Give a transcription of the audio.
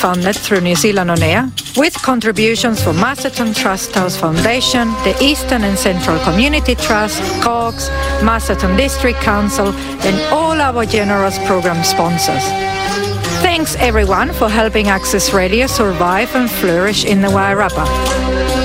funded through New Zealand On Air, with contributions from Masterton Trust House Foundation, the Eastern and Central Community Trust, COGS, Masterton District Council, and all our generous program sponsors. Thanks everyone for helping Access Radio survive and flourish in the Wairarapa.